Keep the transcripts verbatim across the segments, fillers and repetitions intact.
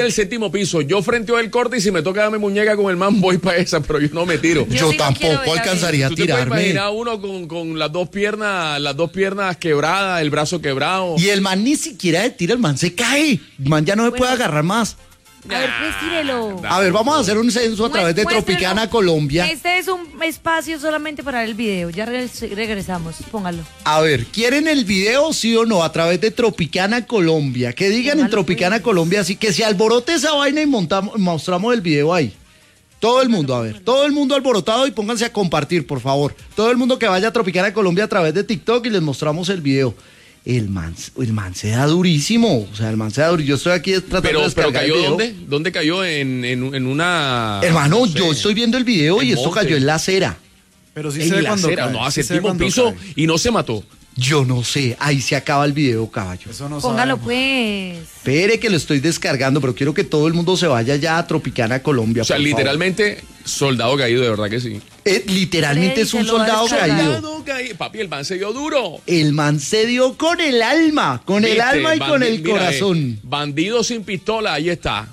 el séptimo piso. Yo frenteo el corte y si me toca dar mi muñeca con el man voy para esa, pero yo no me tiro. Yo, yo sí tampoco no alcanzaría a ¿Tú tirarme. te puedes imaginar uno con, con las dos piernas, las dos piernas quebradas, el brazo quebrado? Y el man ni siquiera de tira, el man se cae. El man ya no se bueno, puede agarrar más. A ver, pues tírelo. A ver, vamos a hacer un censo a través de Tropicana Colombia. Este es un espacio solamente para el video. Ya regresamos. Póngalo. A ver, ¿quieren el video, sí o no? A través de Tropicana Colombia. Que digan en Tropicana pues. Colombia, así que se alborote esa vaina y montamos, mostramos el video ahí. Todo el mundo, a ver, todo el mundo alborotado y pónganse a compartir, por favor. Todo el mundo que vaya a Tropicana Colombia a través de TikTok y les mostramos el video. El man, el man se da durísimo, o sea, el man se da durísimo. Yo estoy aquí tratando pero, de descargar pero cayó el video. ¿dónde? ¿Dónde cayó? En, en, en una... Hermano, no sé, yo estoy viendo el video y esto cayó en la acera. Pero sí en se ve la cuando acera, cae. no, hace sí séptimo piso cae. y no se mató. Yo no sé, ahí se acaba el video, caballo. Eso no Póngalo sabemos. pues. Espere que lo estoy descargando, pero quiero que todo el mundo se vaya ya a Tropicana Colombia. O sea, por literalmente, favor. soldado caído, de verdad que sí. Eh, literalmente Freddy, es un se lo va a soldado descargar. caído. Soldado caído. Papi, el man se dio duro. El man se dio con el alma, con el ¿Viste? alma y Bandi- con el mira, corazón. eh, bandido sin pistola, ahí está.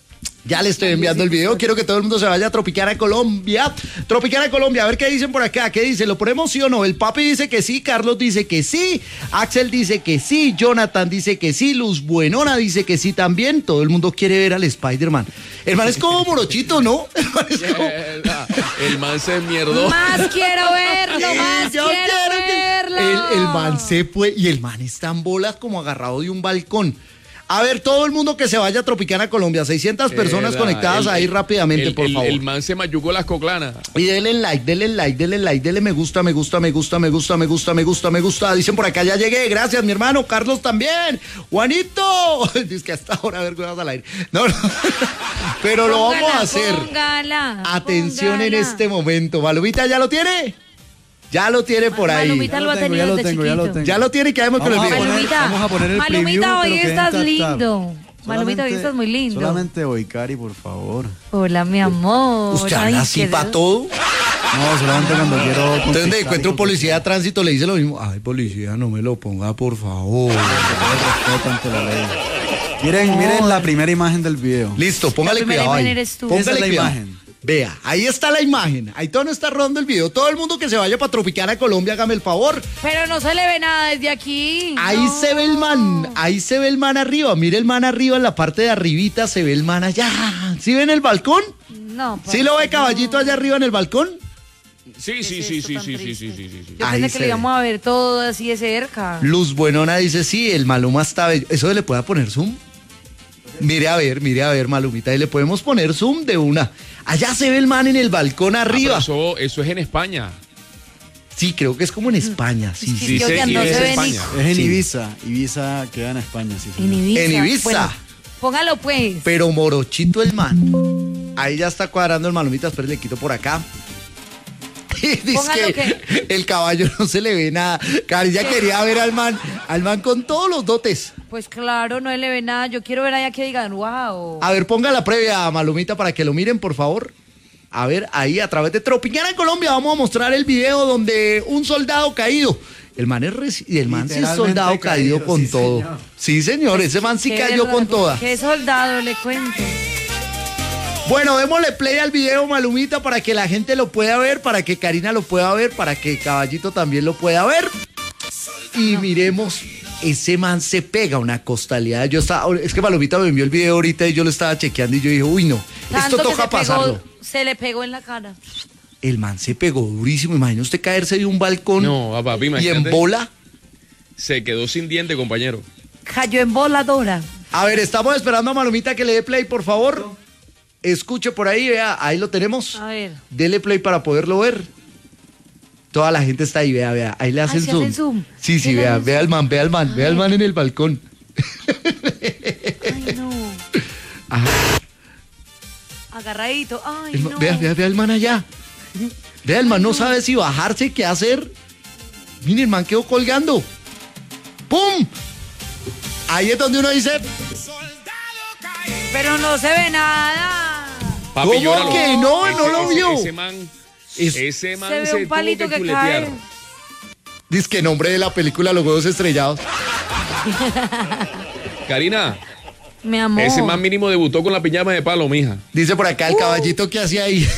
Ya le estoy enviando el video, quiero que todo el mundo se vaya a Tropicana Colombia. Tropicana Colombia, a ver qué dicen por acá, qué dice, ¿lo ponemos sí o no? El papi dice que sí, Carlos dice que sí, Axel dice que sí, Jonathan dice que sí, Luz Buenona dice que sí también, todo el mundo quiere ver al Spider-Man. El man es como morochito, ¿no? El man es como... El man se mierdó. Más quiero verlo, más Yo quiero, quiero que- verlo. El, el man se fue y el man está en bolas como agarrado de un balcón. A ver, todo el mundo que se vaya a Tropicana Colombia, seiscientas personas Eh, conectadas el- ahí rápidamente, el, por el- favor. El man se mayucó las coclanas. Y denle like, denle like, denle like, denle me gusta, me gusta, me gusta, me gusta, me gusta, me gusta, me gusta. Dicen por acá, ya llegué, gracias mi hermano, Carlos también. Juanito, dice que hasta ahora a ver cuidado al aire. No, no. Pero lo Póngala, vamos a hacer. Póngala, Atención póngala. en este momento. ¿Malumita ya lo tiene? Ya lo tiene por ahí. Malumita Ya lo lo ha tengo, tenido ya lo desde tengo, ya lo chiquito. tengo. Ya lo tiene, que vemos con el Vamos a video. poner- Malumita, vamos a poner el Malumita, preview, hoy pero que estás entra lindo. Malumita, hoy Solamente- estás muy lindo. Solamente hoy, Cari, por favor. Hola, mi amor. ¿Usted Ay, habla así qué para de- todo? No, solamente cuando quiero... Entonces, donde conquistar encuentra y un policía de tránsito, le dice lo mismo. Ay, policía, no me lo ponga, por favor. conquistar respeto ante la ley. Miren, miren la primera imagen del video. Listo, póngale La primera cuidado ahí. imagen eres tú. Póngale Esa es la cuidado. imagen. Vea, ahí está la imagen. Ahí todo no está rodando el video. Todo el mundo que se vaya para Tropicana Colombia, hágame el favor. Pero no se le ve nada desde aquí. Ahí No. se ve el man, ahí se ve el man arriba. Mire el man arriba, en la parte de arribita se ve el man allá. ¿Sí ven el balcón? No. ¿Sí lo ve papi, caballito no. allá arriba en el balcón? Sí, sí, ¿Qué es sí, esto sí, tan sí, sí, triste? sí, sí, sí, sí. Yo Ahí pensé se que le ve. íbamos a ver todo así de cerca. Luz Buenona dice, sí, el Maluma está bello. ¿Eso le puede poner zoom? Mire a ver, mire a ver, Malumita, y le podemos poner zoom de una. Allá se ve el man en el balcón Ah, pero arriba. eso, eso es en España. Sí, creo que es como en España, sí, Sí, sí. sí, Dice, oigan, y no es se ve ni- España. Es en Sí. Ibiza. Ibiza queda en España, sí, señor. En Ibiza. En Ibiza. Bueno, póngalo pues. Pero morochito el man. Ahí ya está cuadrando el Malumita, espera, le quito por acá. Y dice Póngalo que, que- el caballo no se le ve nada. Cari ya quería ver al man, al man con todos los dotes. Pues claro, no le ve nada. Yo quiero ver allá que digan, wow. A ver, ponga la previa, Malumita, para que lo miren, por favor. A ver, ahí a través de Tropicana Colombia vamos a mostrar el video donde un soldado caído. El man es reci- y el man sí es Literalmente soldado caído, caído, con sí, todo. señor. Sí, señor, ese man sí Qué cayó verdad, con toda. Qué soldado, le cuento. Bueno, démosle play al video, Malumita, para que la gente lo pueda ver, para que Karina lo pueda ver, para que Caballito también lo pueda ver. Y miremos, ese man se pega una costalidad. Yo estaba, es que Malumita me envió el video ahorita y yo lo estaba chequeando y yo dije, uy, no, Tanto esto que toca se pegó- pasarlo. Se le pegó en la cara. El man se pegó durísimo. Imagina usted caerse de un balcón No, ah, papi, y en imagínate. bola. Se quedó sin diente, compañero. Cayó en voladora. A ver, estamos esperando a Malumita que le dé play, por favor. Escuche por ahí, vea, ahí lo tenemos. A ver. Dele play para poderlo ver. Toda la gente está ahí, vea, vea. Ahí le hacen ¿se zoom. hacen zoom? Sí, sí, ¿Se le vea, hacen vea al man, vea al man, vea al man en el balcón. Ay, no. Ajá. Agarradito. Ay, El ma- no. Vea, vea, vea al man allá. Vea, el man no sabe si bajarse, qué hacer. Miren, el man quedó colgando. ¡Pum! Ahí es donde uno dice, Pero no se ve nada. Papi, ¿Cómo yo era que no? No lo ese- vio. Ese man, Es- ese man Se se, ve un tuvo palito que que chuletear. cae. dice que nombre de la película Los Huevos Estrellados. Karina, Mi amor. Ese más mínimo debutó con la piñama de palo, mija. Dice por acá el caballito que hacía ahí.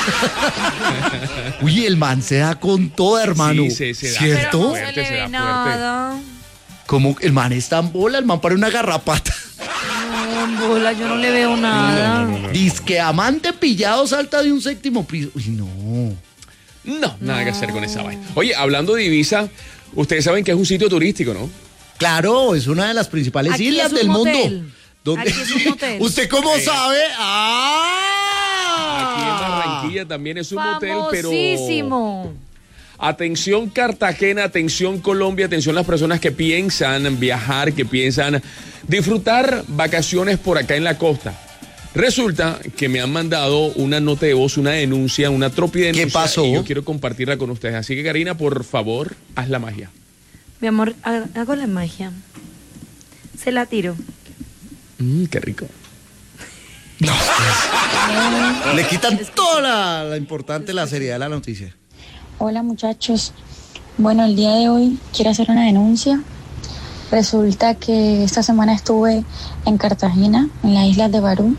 Uy, el man se da con toda, hermano. Sí, se- se da. Pero ¿Cierto? no se Fuerte, le se ve da nada. Como el man está en bola, el man para una garrapata. No, bola, yo no le veo nada. Disque amante pillado salta de un séptimo piso. Uy, no. No, nada que hacer con esa vaina. Oye, hablando de Ibiza, ustedes saben que es un sitio turístico, ¿no? Claro, es una de las principales Aquí islas es un del motel. mundo. ¿Dónde? Aquí es un motel. ¿Usted cómo Eh, sabe? Aquí en ¡Ah! Barranquilla también es un motel, pero... Famosísimo. Atención Cartagena, atención Colombia, atención las personas que piensan viajar, que piensan disfrutar vacaciones por acá en la costa. Resulta que me han mandado una nota de voz, una denuncia, una tropidenuncia. ¿Qué pasó? Y yo quiero compartirla con ustedes. Así que Karina, por favor, haz la magia. Mi amor, ha- hago la magia. Se la tiro. Mm, qué rico. Le quitan toda la, la importante, la seriedad de la noticia. Hola muchachos, bueno, el día de hoy quiero hacer una denuncia. Resulta que esta semana estuve en Cartagena, en las islas de Barú,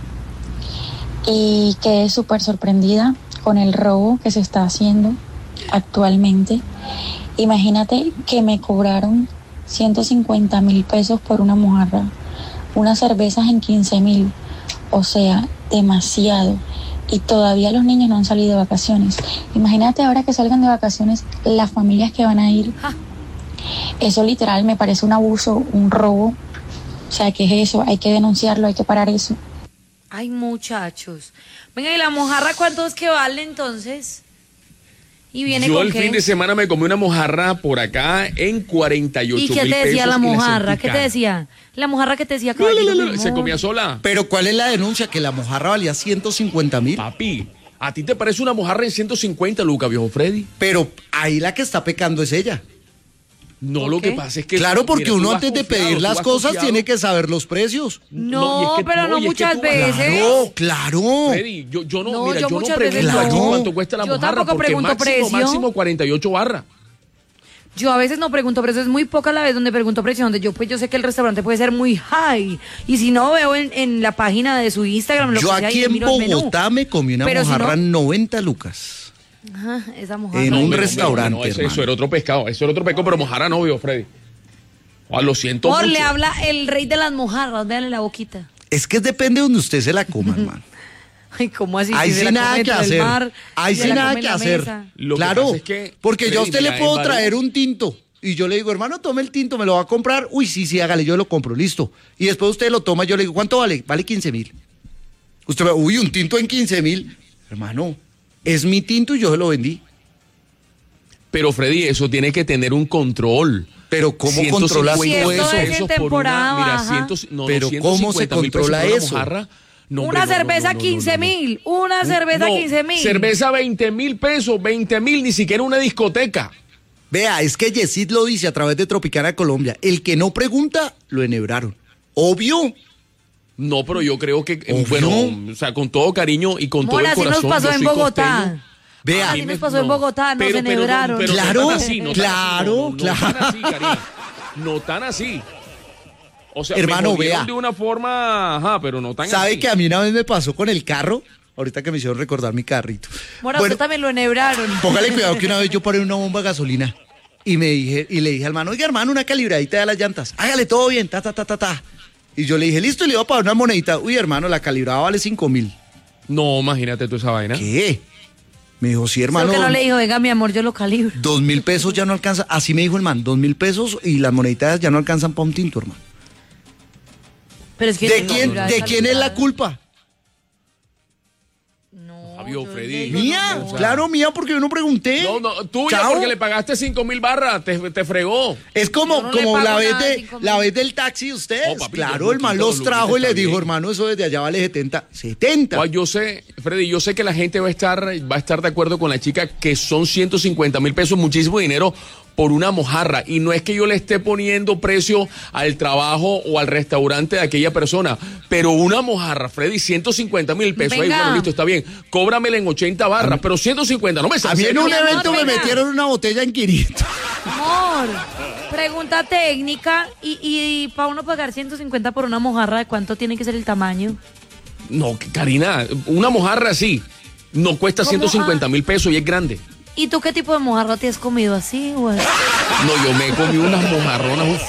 y quedé súper sorprendida con el robo que se está haciendo actualmente. Imagínate que me cobraron ciento cincuenta mil pesos por una mojarra, unas cervezas en quince mil, o sea, demasiado. Y todavía los niños no han salido de vacaciones. Imagínate ahora que salgan de vacaciones las familias que van a ir. Ja. Eso literal me parece un abuso, un robo. O sea, ¿qué es eso? Hay que denunciarlo, hay que parar eso. Ay, muchachos. Venga, ¿y la mojarra cuánto es que vale entonces? ¿Y viene Yo con el qué? fin de semana me comí una mojarra por acá en cuarenta y ocho ¿Y mil qué pesos. te decía la y mojarra? sentí ¿Qué te cara. decía? La mojarra que te decía, No, caballito, no, no, mi no, se amor. comía sola. Pero ¿cuál es la denuncia? Que la mojarra valía ciento cincuenta mil. Papi, ¿a ti te parece una mojarra en ciento cincuenta, Luca, viejo Freddy? Pero ahí la que está pecando es ella. No, ¿Por lo qué? que pasa es que... Claro, porque mira, tú uno vas antes de confiado, pedir tú las vas cosas confiado. tiene que saber los precios. No, y es que- pero no y es que muchas tú- veces. Claro, claro. Freddy, yo, yo no, No, mira, yo yo, no muchas pregunto veces aquí no. cuánto cuesta la Yo mojarra, tampoco porque pregunto máximo, precio. máximo cuarenta y ocho barras. Yo a veces no pregunto precio, es muy poca la vez donde pregunto precio, donde yo pues yo sé que el restaurante puede ser muy high. Y si no, veo en, en la página de su Instagram, lo Yo que sea, aquí y en miro el menú. Bogotá me comí una Pero si mojarra no- noventa lucas. Ajá, esa mojarra. En un Hombre, restaurante, hombre, no, eso, hermano. eso era otro pescado, eso era otro pescado, pero mojarra no, viejo Freddy. Ah, lo siento Por mucho. le habla el rey de las mojarras, véanle la boquita. Es que depende de donde usted se la coma, hermano. Ay, ¿cómo así? Ahí Si se sí la nada come que dentro del hacer. mar, Ahí se sí la nada come en que la hacer. mesa. Lo que Claro, pasa es que, porque yo a Freddy, usted le mira, puedo en Barú- traer un tinto y yo le digo, hermano, tome el tinto, me lo va a comprar. Uy, sí, sí, hágale, yo lo compro, listo. Y después usted lo toma, yo le digo, ¿cuánto vale? Vale quince mil. Usted me, uy, un tinto en quince mil. Hermano, es mi tinto y yo se lo vendí. Pero Freddy, eso tiene que tener un control. Pero ¿cómo ciento controlas cincuenta todo eso? pesos Si es en por temporada una, mira, baja. ciento, no, Pero no, ¿cómo se ciento cincuenta mil pesos controla por una eso? mojarra. No, hombre, Una no, no, cerveza no, no, no, quince no. mil, una cerveza No, quince mil. Cerveza veinte mil pesos, veinte mil, ni siquiera una discoteca. Vea, es que Yesid lo dice a través de Tropicana Colombia. El que no pregunta, lo enhebraron. Obvio. No, pero yo creo que, eh, Obvio. bueno, o sea, con todo cariño y con todo Mora, el así corazón. nos pasó yo en soy Bogotá. costeño. Vea, A mí Así me- nos pasó en Bogotá, nos pero- pero no- enhebraron. pero no Claro, tan así, no tan claro, así, no, no, no tan claro. así, Karina. No tan así. O sea, Hermano, me jodieron vea. de una forma, ajá, pero no tan así. ¿Sabe que a mí una vez me pasó con el carro? Ahorita que me hicieron recordar mi carrito. Mora, Bueno, usted también lo enhebraron. póngale cuidado que una vez yo paré una bomba de gasolina y me dije, y le dije al hermano, oiga hermano, una calibradita de las llantas, hágale todo bien, ta, ta, ta, ta, ta. Y yo le dije, listo, y le iba a pagar una monedita. Uy, hermano, la calibrada vale cinco mil. No, imagínate tú esa vaina. ¿Qué? Me dijo, sí, Hermano, hermano, que no le dijo, venga, mi amor, yo lo calibro. dos mil pesos ya no alcanza. Así me dijo el man, dos mil pesos y las moneditas ya no alcanzan para un tinto, hermano. Pero es que ¿De no, quién, calibrar, ¿de quién es la calibrar. culpa? No, Fabio, yo Freddy. le digo, Mía, no. claro, mía, porque yo no pregunté. No, no, tuya Chao. porque le pagaste cinco mil barras, te, te fregó. Es como, Yo no le como pago la, vez nada de de, cinco mil. la vez del taxi de ustedes. No, papi, claro, yo el man Luquita, los Luquita trajo y está les dijo, bien. hermano, eso desde allá vale setenta. setenta. Ah, yo sé, Freddy, yo sé que la gente va a estar, va a estar de acuerdo con la chica que son ciento cincuenta mil pesos, muchísimo dinero por una mojarra. Y no es que yo le esté poniendo precio al trabajo o al restaurante de aquella persona, pero una mojarra, Freddy, ciento cincuenta mil pesos. Ahí, Venga. bueno, listo, está bien. Cóbramela en ochenta barras, pero ciento cincuenta, no me A mí en un Mi amor, evento me venga. metieron una botella en quinientos. Amor, Pregunta técnica, y, y, y para uno pagar ciento cincuenta por una mojarra, ¿de cuánto tiene que ser el tamaño? No, Karina, una mojarra así no cuesta ciento cincuenta mil pesos y es grande. ¿Y tú qué tipo de mojarra te has comido así o así? No, yo me he comido unas mojarronas. uf.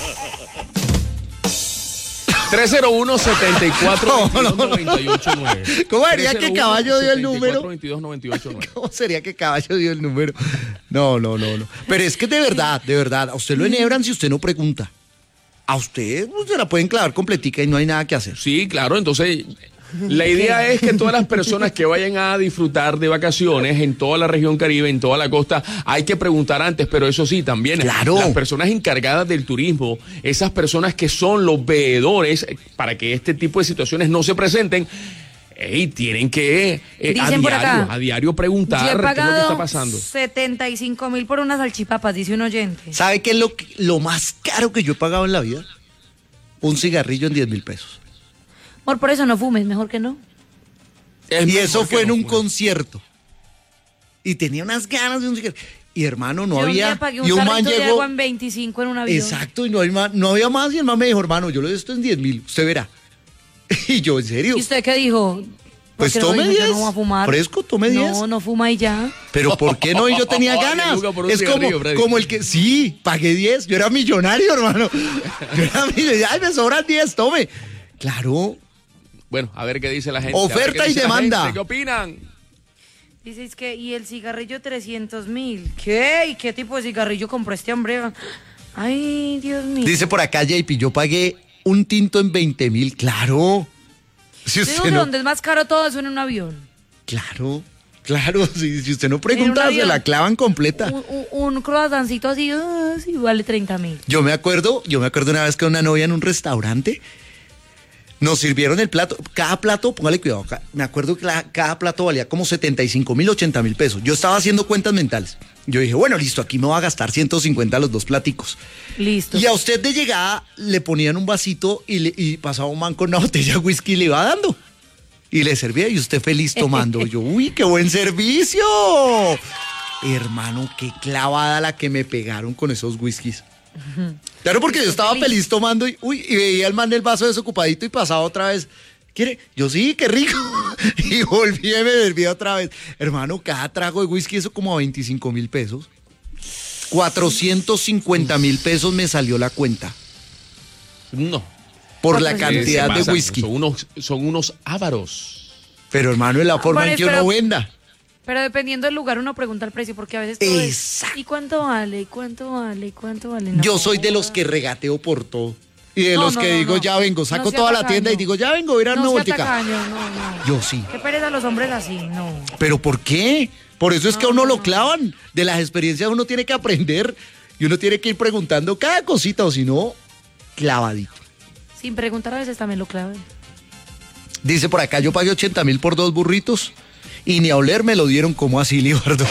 tres cero uno, setenta y cuatro, veintidós, noventa y ocho, nueve. ¿Cómo sería que Caballo dio el número? veintidós, noventa y ocho, nueve. ¿Cómo sería que Caballo dio el número? No, no, no, no. Pero es que de verdad, de verdad, a usted lo enhebran si usted no pregunta. A usted pues, se la pueden clavar completica y no hay nada que hacer. Sí, claro, entonces la idea es que todas las personas que vayan a disfrutar de vacaciones en toda la región Caribe, en toda la costa, hay que preguntar antes, pero eso sí, también Claro. las personas encargadas del turismo, esas personas que son los veedores, eh, para que este tipo de situaciones no se presenten, ey, tienen que eh, a Dicen por diario, acá, a diario preguntar Yo he qué es lo que está pagado pasando. setenta y cinco mil por unas salchipapas, dice un oyente. ¿Sabe qué es lo, que- lo más caro que yo he pagado en la vida? Un cigarrillo en diez mil pesos. Amor, por eso no fumes, mejor que no. Es Y mejor eso que fue en no un fume. concierto. Y tenía unas ganas de un cigarrillo. Y hermano, no Yo un había. día pagué un Y un man carrito de llegó. agua en veinticinco en un avión. Exacto, y no, hay más, no había más. Y el man me dijo, hermano, yo lo doy esto en diez mil. Usted verá. Y yo, ¿en serio? ¿Y usted qué dijo? ¿Por Pues qué no tome dijo que diez. no va a fumar? Fresco, tome diez. No, no fuma y ya. Pero ¿por qué no? Y yo tenía Ay, ganas. Luca, por un Es como, cigarrillo, Freddy. como el que. Sí, pagué diez. Yo era millonario, hermano. Yo era millonario. Ay, me sobran diez, tome. Claro. Bueno, a ver qué dice la gente. Oferta a ver qué y dice la demanda. gente, ¿qué opinan? Dices que, y el cigarrillo trescientos mil. ¿Qué? ¿Y qué tipo de cigarrillo compró este hombre? Ay, Dios mío. Dice por acá, J P, yo pagué un tinto en veinte mil. Claro. Si Yo usted digo que no- donde es más caro todo eso en un avión. Claro, claro. Si, si usted no pregunta, un se avión. la clavan completa. Un, un, un croissancito así, ah, sí, vale treinta mil. Yo me acuerdo, yo me acuerdo una vez que una novia en un restaurante nos sirvieron el plato. Cada plato, póngale cuidado, ca- me acuerdo que la- cada plato valía como setenta y cinco mil, ochenta mil pesos. Yo estaba haciendo cuentas mentales. Yo dije, bueno, listo, aquí me voy a gastar ciento cincuenta los dos platicos. Listo. Y a usted de llegada le ponían un vasito y, le, y pasaba un man con una botella de whisky y le iba dando. Y le servía y usted feliz tomando. Y yo, uy, qué buen servicio. Hermano, qué clavada la que me pegaron con esos whiskies. Claro, porque yo estaba feliz tomando y, uy, y veía el man del vaso desocupadito y pasaba otra vez. ¿Quiere? Yo sí, qué rico. Y volví y me serví otra vez. Hermano, cada trago de whisky, eso como a veinticinco mil pesos. cuatrocientos cincuenta mil pesos me salió la cuenta No. por la Se- se cantidad de pasan, whisky. Son unos, son unos ávaros. Pero hermano, es la forma Bueno, en que pero- uno venda. Pero dependiendo del lugar uno pregunta el precio, porque a veces todo es, Exacto. ¿y cuánto vale? ¿Y cuánto vale? ¿Y cuánto vale? No. Yo soy de los que regateo por todo. Y de No, los no, que no, digo, no. ya vengo, saco No sea toda la tacaño. tienda y digo, ya vengo, voy a ir a dar No una sea vueltica. tacaño, no, no. Yo sí. Qué pereza los hombres así, no. ¿Pero por qué? Por eso es que a uno lo clavan. De las experiencias uno tiene que aprender y uno tiene que ir preguntando cada cosita o si no, clavadito. Sin preguntar a veces también lo clavan. Dice por acá, yo pagué ochenta mil por dos burritos y ni a oler me lo dieron como así, Libardo.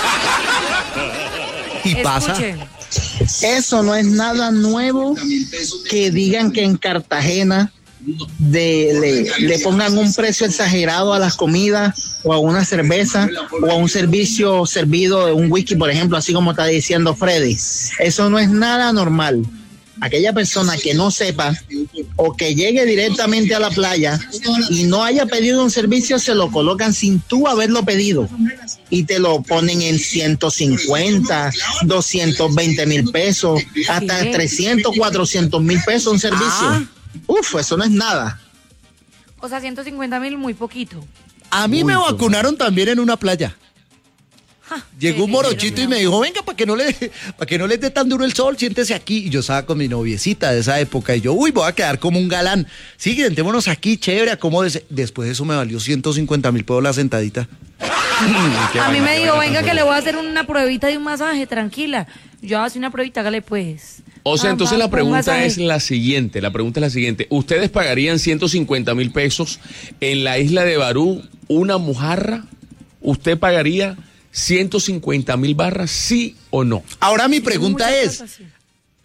Y pasa. Escuchen. Eso no es nada nuevo que digan que en Cartagena de, le, le pongan un precio exagerado a las comidas o a una cerveza o a un servicio servido de un whisky, por ejemplo, así como está diciendo Freddy. Eso no es nada normal. Aquella persona que no sepa o que llegue directamente a la playa y no haya pedido un servicio, se lo colocan sin tú haberlo pedido y te lo ponen en ciento cincuenta, doscientos veinte mil pesos, hasta ¿Qué? trescientos, cuatrocientos mil pesos un servicio. Ah. Uf, eso no es nada. O sea, ciento cincuenta mil, muy poquito. A mí me vacunaron también en una playa. Ja, Llegó qué un morochito lindo, y me dijo, venga, para que no le, para que no les dé tan duro el sol, siéntese aquí. Y yo estaba con mi noviecita de esa época y yo, uy, voy a quedar como un galán. Sí, sentémonos aquí, chévere, acomódese. Después de eso me valió ciento cincuenta mil pesos la sentadita. A mí me dijo, venga que le voy a hacer una pruebita de un masaje, tranquila. Yo hago una pruebita, hágale pues. O sea, Ah, entonces va, la un pregunta masaje. es la siguiente, la pregunta es la siguiente. ¿Ustedes pagarían ciento cincuenta mil pesos en la isla de Barú una mojarra? ¿Usted pagaría ciento cincuenta mil barras, sí o no? Ahora mi pregunta Mucha es, plata, sí.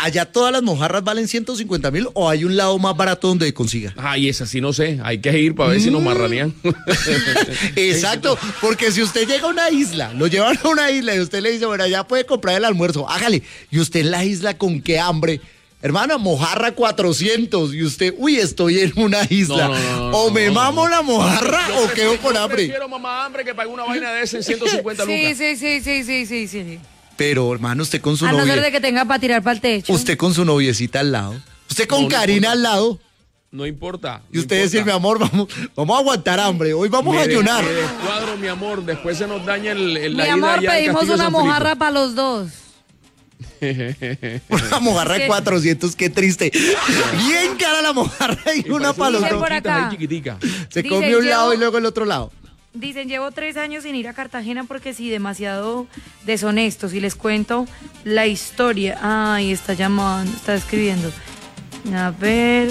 ¿allá todas las mojarras valen ciento cincuenta mil o hay un lado más barato donde consiga? Ay, esa sí no sé, hay que ir para ver mm. si nos marranean. Exacto, porque si usted llega a una isla, lo llevan a una isla y usted le dice, bueno, ya puede comprar el almuerzo, hágale, y usted en la isla con qué hambre. Hermana, mojarra cuatrocientos y usted, uy, estoy en una isla. No, no, no, o me no, mamo no. la mojarra yo o prefiero, quedo con hambre. Yo prefiero mamá hambre que pague una vaina de esa en ciento cincuenta lucas. Sí, sí, sí, sí, sí, sí, sí. Pero, hermano, usted con su novia. A no ser de que tenga para tirar para el techo. Usted con su noviecita al lado. Usted con no, Karina no al lado. No importa. Y usted importa. decir, mi amor, vamos, vamos a aguantar hambre. Hoy vamos me a ayunar. Me descuadro, mi amor. Después se nos daña el, el mi la amor, ida pedimos una mojarra para los dos. Una mojarra de cuatrocientos, qué triste. Bien cara la mojarra y, y una para los dos. Chiquitica. Se Dicen, come un llevo, lado y luego el otro lado. Dicen, llevo tres años sin ir a Cartagena porque sí, demasiado deshonestos. Y les cuento la historia. Ay, está llamando, está escribiendo. A ver...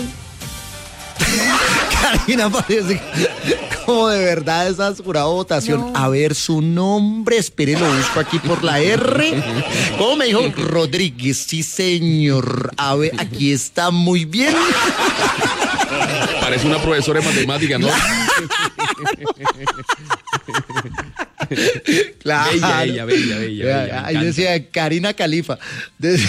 Karina parece como de verdad esa jurado votación. No. A ver su nombre, espere, lo busco aquí por la R. ¿Cómo me dijo? Rodríguez, sí señor. A ver, aquí está muy bien. Parece una profesora de matemáticas, ¿no? Claro. Bella, bella, bella, bella, bella. Ahí decía Karina Califa. Decía...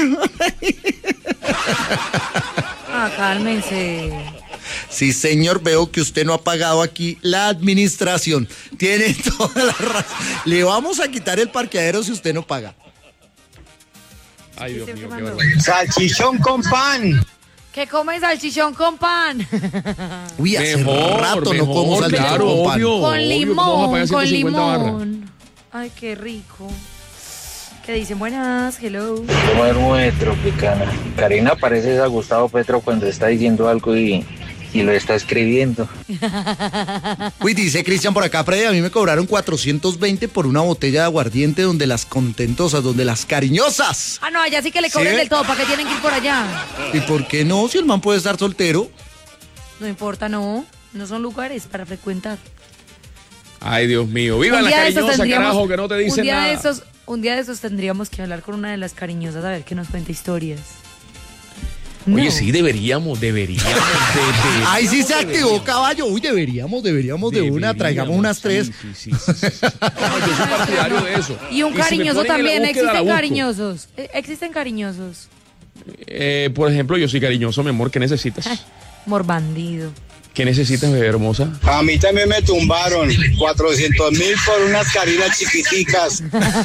Ah, cálmense. Sí, señor, veo que usted no ha pagado aquí la administración. Tiene toda la razón. Le vamos a quitar el parqueadero si usted no paga. Ay, Dios mío, qué verdad. Salchichón con pan. ¿Qué come salchichón con pan? Uy, hace mejor, rato mejor, no como salchichón claro, con pan. Obvio, con limón, obvio, con limón. Barra. Ay, qué rico. ¿Qué dicen? Buenas, hello. Como de Tropicana. Karina parece a Gustavo Petro cuando está diciendo algo y, y lo está escribiendo. Uy, dice Cristian por acá, Freddy, a mí me cobraron cuatrocientos veinte por una botella de aguardiente donde las contentosas, donde las cariñosas. Ah, no, allá sí que le cobren ¿Sí? del todo, ¿para qué tienen que ir por allá? ¿Y por qué no? Si el man puede estar soltero. No importa, no. No son lugares para frecuentar. Ay, Dios mío. Viva la cariñosa, carajo, que no te dicen un día nada. De esos, un día de esos tendríamos que hablar con una de las cariñosas a ver qué nos cuenta historias. Oye, no. sí, deberíamos, deberíamos. De, de, Ay, sí se activó, deberíamos. Caballo. Uy, deberíamos, deberíamos de deberíamos, una, traigamos unas tres. Sí, sí, sí, sí, sí, sí. No, yo soy partidario de eso. Y un y cariñoso si también, búsqueda, existen cariñosos. Existen cariñosos. Eh, por ejemplo, yo soy cariñoso, mi amor, ¿qué necesitas? Amor bandido. ¿Qué necesitas, bebé hermosa? A mí también me tumbaron cuatrocientos mil por unas carinas chiquiticas.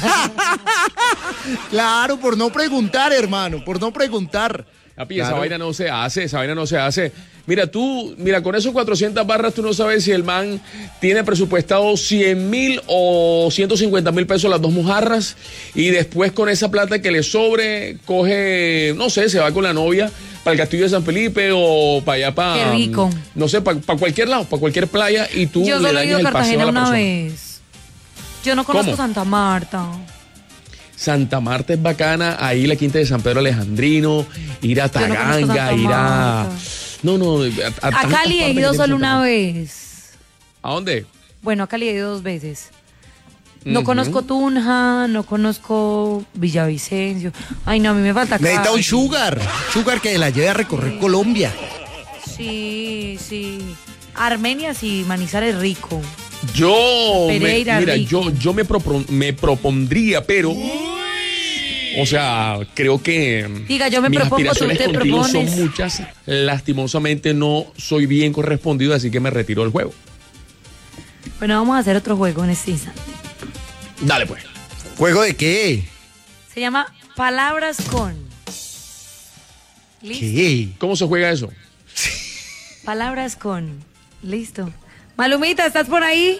Claro, por no preguntar, hermano, por no preguntar. Papi, claro. Esa vaina no se hace, esa vaina no se hace. Mira, tú, mira, con esos cuatrocientas barras tú no sabes si el man tiene presupuestado cien mil o ciento cincuenta mil pesos las dos mojarras y después con esa plata que le sobre, coge, no sé, se va con la novia para el Castillo de San Felipe o para allá, para... Qué rico. No sé, para, para cualquier lado, para cualquier playa y tú Yo le dañas el paseo a la una persona. vez. Yo no conozco ¿Cómo? Santa Marta. Santa Marta es bacana, ahí la quinta de San Pedro Alejandrino, ir a Taganga, no ir a... No, no, a, a, a Cali he ido solo una vez. ¿A dónde? Bueno, a Cali he ido dos veces. No uh-huh. conozco Tunja, no conozco Villavicencio. Ay, no, a mí me falta Cali. Necesita un sugar, sugar que la lleve a recorrer sí. Colombia. Sí, sí. Armenia sí, Manizales rico. Yo, Pereira, me, mira, rico. yo, yo me, propon, me propondría, pero... O sea, creo que Diga, yo me mis propongo, aspiraciones tú te contigo propones. son muchas. Lastimosamente no soy bien correspondido, así que me retiro del juego. Bueno, vamos a hacer otro juego en este instante. Dale, pues. ¿Juego de qué? Se llama Palabras con. ¿Listo? ¿Qué? ¿Cómo se juega eso? Palabras con. Listo. Malumita, ¿estás por ahí?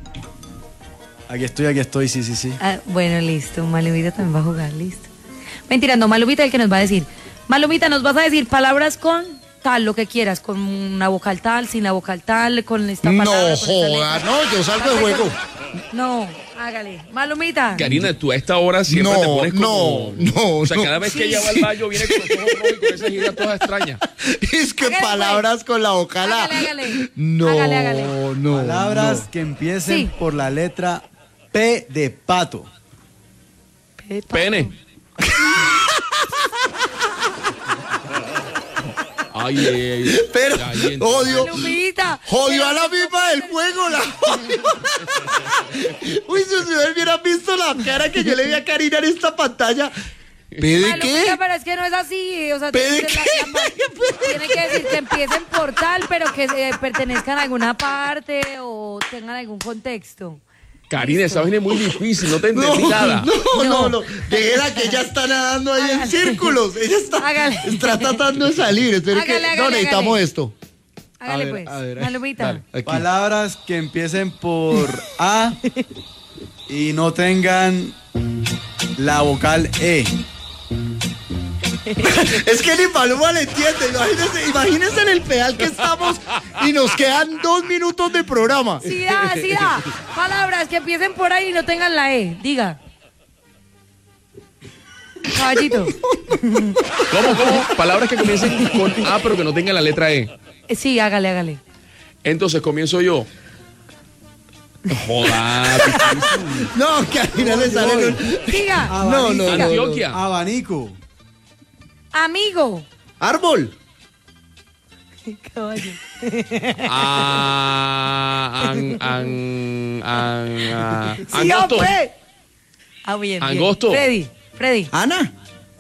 Aquí estoy, aquí estoy, sí, sí, sí. Ah, bueno, listo. Malumita también va a jugar, listo. Mentira, no, Malumita es el que nos va a decir. Malumita, nos vas a decir palabras con tal, lo que quieras, con una vocal tal, sin la vocal tal, con esta palabra. No, joda, no, yo salgo del juego. No, hágale. Malumita. Karina, tú a esta hora siempre no, te pones como... No, no, O sea, no. cada vez que ella va al baño viene con los ojos rojos y con esas giras todas extrañas. Es que Hágale, palabras pues. con la vocal A. Hágale, hágale. No, Hágale, hágale. no. Palabras no. que empiecen Sí. por la letra P de pato. Pene. Ay, ay, ay. Pero, Ay, ent- odio. Malumita. Jodió a la misma del juego, la jodió. Uy, si ustedes hubieran visto la cara que yo le vi a Karina en esta pantalla. ¿Pede Malumita, qué? pero es que no es así. O sea, ¿Pede tiene, qué? la- la- tiene que decir que empiecen por tal, pero que eh, pertenezcan a alguna parte o tengan algún contexto. Karina, esa vaina es muy difícil, no te entendí nada. No, no, no. Déjela que ella está nadando ahí en Hágale. círculos. Ella está, Hágale. está tratando de salir. Espere que Hágale, no hágale, necesitamos hágale. esto. Hágale A ver, pues. a ver, Malumita. dale. Aquí. Palabras que empiecen por A y no tengan la vocal E. Es que ni Paloma le entiende. Imagínense, imagínense en el pedal que estamos y nos quedan dos minutos de programa. Sí da, sí da. Palabras que empiecen por ahí y no tengan la E. Diga. Caballito. ¿Cómo, cómo? Palabras que comiencen con A, pero que no tengan la letra E. Eh, Sí, hágale, hágale. Entonces comienzo yo. Joda, difícil. No, que a Karina le sale. el- Diga. No, no, no, no. Antioquia. Abanico. Amigo. Árbol. Caballo. Ah, an, an, an, ah, Sí, angosto. hombre. Ah, bien, bien. Angosto. Freddy. Freddy. Ana.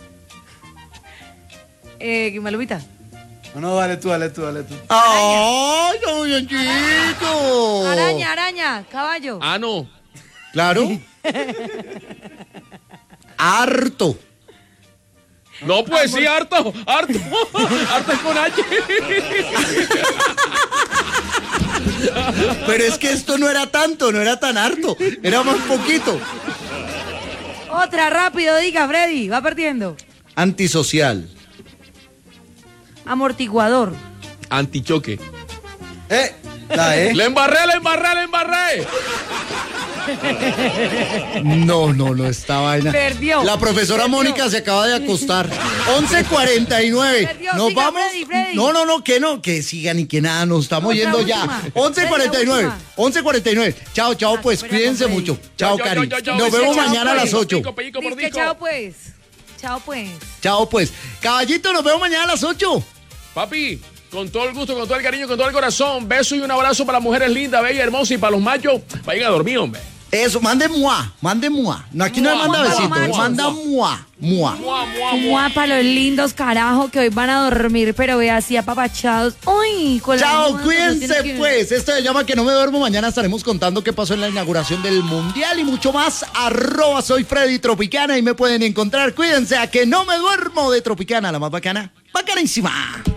Eh, Malumita. No, no, dale tú, dale tú, dale tú. ¡Ay, no, bien chico! Araña, araña. Caballo. Ah, no. Claro. Harto. No, pues sí, harto, harto. Harto es con H. Pero es que esto no era tanto, no era tan harto. Era más poquito. Otra, rápido, diga, Freddy. Va perdiendo. Antisocial. Amortiguador. Antichoque. Eh, la E. Le embarré, le embarré, le embarré. No, no, no, esta vaina. Perdió. La profesora Perdió. Mónica se acaba de acostar. once cuarenta y nueve. Perdió, Nos siga, vamos. Freddy, Freddy. No, no, no, que no, que sigan y que nada, nos estamos Otra yendo ya. última. once cuarenta y nueve. Freddy, la última. once cuarenta y nueve. Chao, chao, Ah, pues espera, cuídense Freddy. mucho. Chao, Chao, Cari. chao, chao, Nos chao. vemos Chao, mañana a las pues. ocho. Pico, pellico, Dice que mordisco. chao, pues. Chao, pues. Chao, pues. Caballito, nos vemos mañana a las ocho. Papi, con todo el gusto, con todo el cariño, con todo el corazón. Beso y un abrazo para las mujeres lindas, bellas, hermosas y para los machos. Vayan a dormir, hombre. Eso, mande mua, mande mua. No, aquí no Mua, le manda mua, besitos, mua, él manda mua, mua. Mua, mua, mua. Guapa, los lindos, carajo, que hoy van a dormir, pero ve así apapachados. Uy, con la Chao, almohada, no cuídense tienen que- pues. Esto se llama Que No Me Duermo. Mañana estaremos contando qué pasó en la inauguración del Mundial y mucho más. Arroba soy Freddy Tropicana y me pueden encontrar. Cuídense a Que No Me Duermo de Tropicana, la más bacana. Bacanísima.